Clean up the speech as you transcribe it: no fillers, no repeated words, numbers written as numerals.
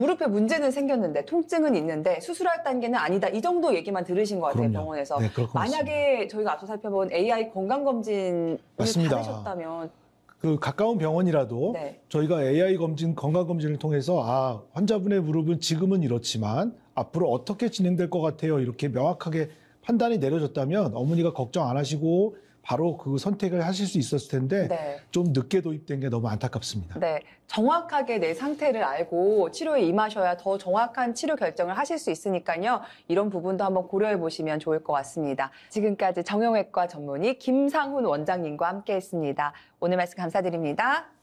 무릎에 문제는 생겼는데 통증은 있는데 수술할 단계는 아니다. 이 정도 얘기만 들으신 것 같아요, 그럼요. 병원에서. 네, 그럴 것 만약에 저희가 앞서 살펴본 AI 건강검진을 맞습니다. 받으셨다면 그 가까운 병원이라도 네. 저희가 AI 검진, 건강검진을 통해서 환자분의 무릎은 지금은 이렇지만 앞으로 어떻게 진행될 것 같아요. 이렇게 명확하게 판단이 내려졌다면 어머니가 걱정 안 하시고 바로 그 선택을 하실 수 있었을 텐데 네. 좀 늦게 도입된 게 너무 안타깝습니다. 네, 정확하게 내 상태를 알고 치료에 임하셔야 더 정확한 치료 결정을 하실 수 있으니까요. 이런 부분도 한번 고려해 보시면 좋을 것 같습니다. 지금까지 정형외과 전문의 김상훈 원장님과 함께했습니다. 오늘 말씀 감사드립니다.